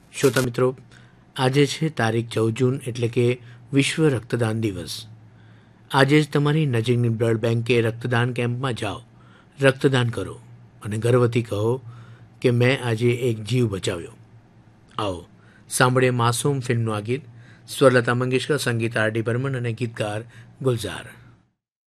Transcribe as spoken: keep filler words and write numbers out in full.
શ્રોતા મિત્રો, આજે છે તારીખ ચૌદ જૂન એટલે કે વિશ્વ રક્તદાન દિવસ. આજે જ તમારી નજીકની બ્લડ બેંક કે રક્તદાન કેમ્પમાં જાઓ, રક્તદાન કરો અને ગર્વથી કહો કે મેં આજે એક જીવ બચાવ્યો. આવો સાંભળીએ માસૂમ ફિલ્મનું આ ગીત. સ્વરલતા મંગેશકર, સંગીત આર ડી બર્મન અને ગીતકાર ગુલઝાર.